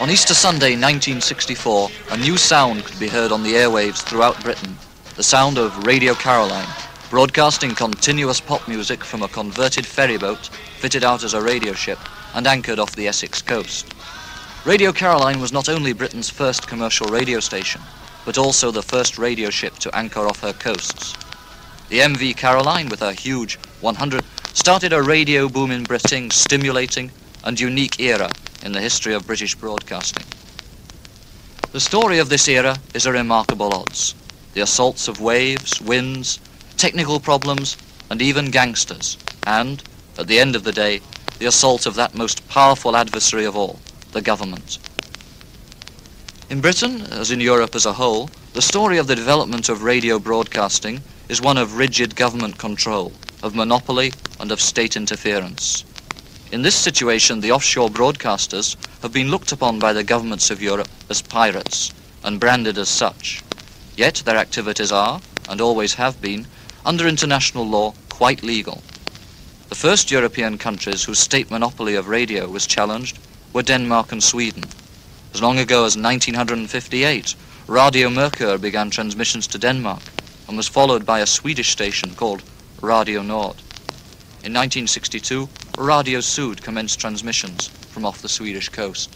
On Easter Sunday 1964, a new sound could be heard on the airwaves throughout Britain, the sound of Radio Caroline, broadcasting continuous pop music from a converted ferryboat fitted out as a radio ship and anchored off the Essex coast. Radio Caroline was not only Britain's first commercial radio station, but also the first radio ship to anchor off her coasts. The MV Caroline, with her huge 100, started a radio boom in Britain, stimulating and unique era in the history of British broadcasting. The story of this era is a remarkable odds. The assaults of waves, winds, technical problems, and even gangsters, and, at the end of the day, the assault of that most powerful adversary of all, the government. In Britain, as in Europe as a whole, the story of the development of radio broadcasting is one of rigid government control, of monopoly, and of state interference. In this situation, the offshore broadcasters have been looked upon by the governments of Europe as pirates, and branded as such. Yet their activities are, and always have been, under international law, quite legal. The first European countries whose state monopoly of radio was challenged were Denmark and Sweden. As long ago as 1958, Radio Mercur began transmissions to Denmark and was followed by a Swedish station called Radio Nord. In 1962, Radio Sud commenced transmissions from off the Swedish coast.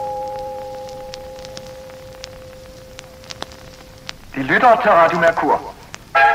De lytter til Radio Mercur.